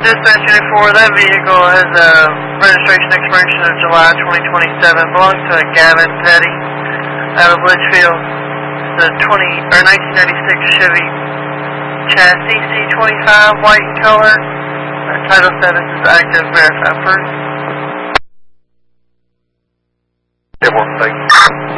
Dispatch Unit 4, that vehicle has a registration expiration of July 2027. Belongs to a Gavin Petty out of Litchfield. It's a 1996 Chevy chassis C25, white in color. Title status is active, verified proof. Yeah, well, thank you.